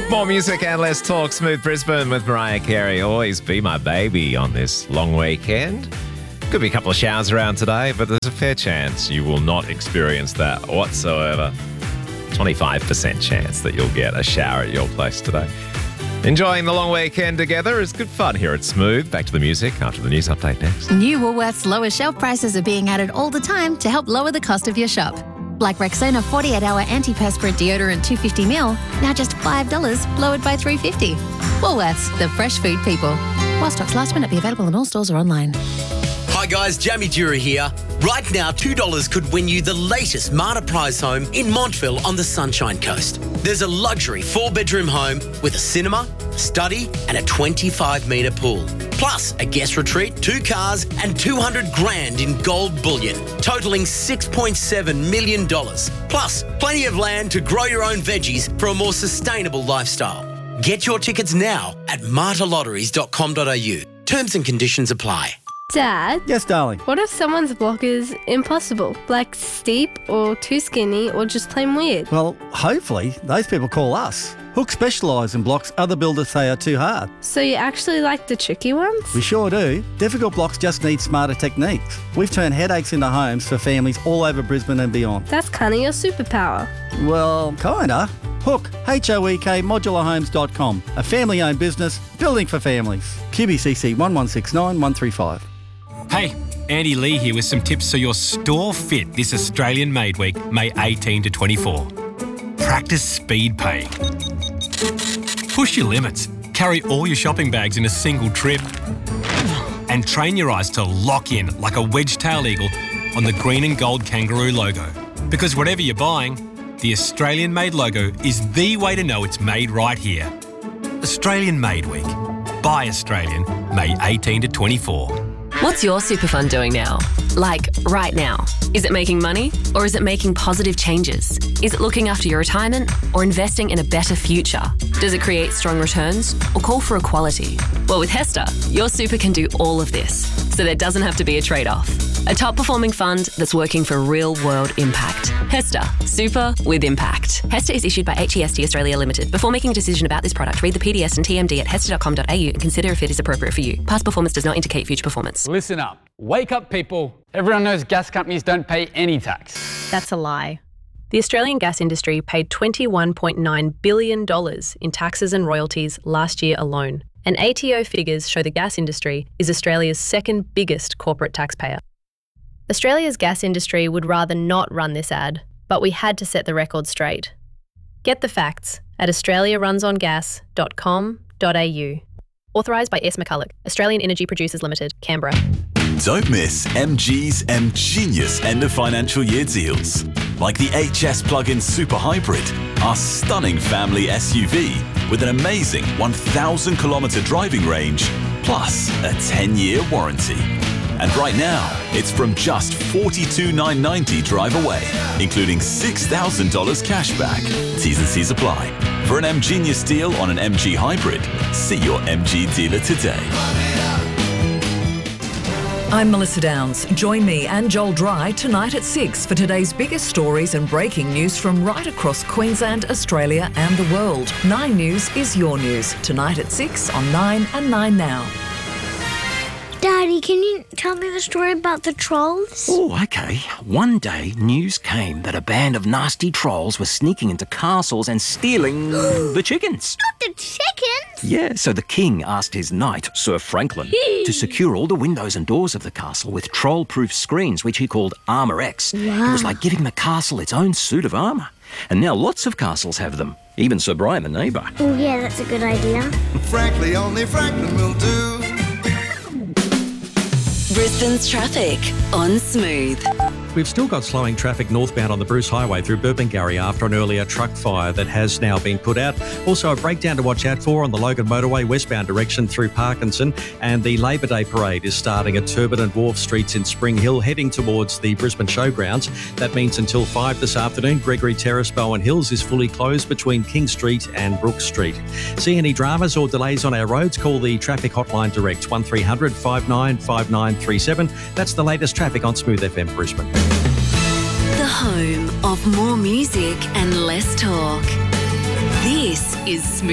More music and less talk. Smooth Brisbane with Mariah Carey. Always be my baby on this long weekend. Could be a couple of showers around today, but there's a fair chance you will not experience that whatsoever. 25% chance that you'll get a shower at your place today. Enjoying the long weekend together is good fun here at Smooth. Back to the music after the news update next. New Woolworths lower shelf prices are being added all the time to help lower the cost of your shop. Like Rexona 48-hour antiperspirant deodorant 250ml, now just $5, lowered by $3.50. Woolworths, the fresh food people. While stocks last, may not be available in all stores or online. Hi guys, Jamie Dura here. Right now, $2 could win you the latest Marta Prize home in Montville on the Sunshine Coast. There's a luxury 4-bedroom home with a cinema, study and a 25-metre pool. Plus a guest retreat, 2 cars and $200,000 in gold bullion, totalling $6.7 million. Plus plenty of land to grow your own veggies for a more sustainable lifestyle. Get your tickets now at martalotteries.com.au. Terms and conditions apply. Dad? Yes, darling. What if someone's block is impossible? Like steep or too skinny or just plain weird? Well, hopefully those people call us. Hook specialise in blocks other builders say are too hard. So you actually like the tricky ones? We sure do. Difficult blocks just need smarter techniques. We've turned headaches into homes for families all over Brisbane and beyond. That's kind of your superpower. Well, kinda. Hook, H-O-E-K, modularhomes.com. A family-owned business, building for families. QBCC 1169 135. Hey, Andy Lee here with some tips so you're store fit this Australian Made Week, May 18 to 24. Practice speed pay. Push your limits. Carry all your shopping bags in a single trip. And train your eyes to lock in like a wedge-tailed eagle on the green and gold kangaroo logo. Because whatever you're buying, the Australian Made logo is the way to know it's made right here. Australian Made Week. Buy Australian, May 18 to 24. What's your super fund doing now? Like, right now? Is it making money or is it making positive changes? Is it looking after your retirement or investing in a better future? Does it create strong returns or call for equality? Well, with HESTA, your super can do all of this, so there doesn't have to be a trade-off. A top-performing fund that's working for real-world impact. HESTA, super with impact. HESTA is issued by HEST Australia Limited. Before making a decision about this product, read the PDS and TMD at hesta.com.au and consider if it is appropriate for you. Past performance does not indicate future performance. Listen up. Wake up, people. Everyone knows gas companies don't pay any tax. That's a lie. The Australian gas industry paid $21.9 billion in taxes and royalties last year alone. And ATO figures show the gas industry is Australia's second biggest corporate taxpayer. Australia's gas industry would rather not run this ad, but we had to set the record straight. Get the facts at australiarunsongas.com.au. Authorised by S. McCulloch, Australian Energy Producers Limited, Canberra. Don't miss MG's M-Genius end of financial year deals. Like the HS Plug-in Super Hybrid, our stunning family SUV with an amazing 1,000 kilometre driving range, plus a 10-year warranty. And right now, it's from just $42,990 drive away, including $6,000 cash back. T's and C's apply. For an M-Genius deal on an MG Hybrid, see your MG dealer today. I'm Melissa Downs. Join me and Joel Dry tonight at 6 for today's biggest stories and breaking news from right across Queensland, Australia and the world. 9 News is your news. Tonight at 6 on 9 and 9 Now. Daddy, can you tell me the story about the trolls? Oh, okay. One day, news came that a band of nasty trolls were sneaking into castles and stealing the chickens. Not the chickens? Yeah, so the king asked his knight, Sir Franklin, to secure all the windows and doors of the castle with troll-proof screens, which he called Armour X. Wow. It was like giving the castle its own suit of armour. And now lots of castles have them. Even Sir Brian, the neighbour. Oh, yeah, that's a good idea. Frankly, only Franklin will do. Brisbane's traffic on Smooth. We've still got slowing traffic northbound on the Bruce Highway through Burpengary after an earlier truck fire that has now been put out. Also a breakdown to watch out for on the Logan Motorway westbound direction through Parkinson, and the Labor Day Parade is starting at Turbot and Wharf Streets in Spring Hill heading towards the Brisbane Showgrounds. That means until 5 this afternoon, Gregory Terrace, Bowen Hills is fully closed between King Street and Brook Street. See any dramas or delays on our roads? Call the traffic hotline direct 1300 595937. That's the latest traffic on Smooth FM Brisbane. The home of more music and less talk. This is Smooth.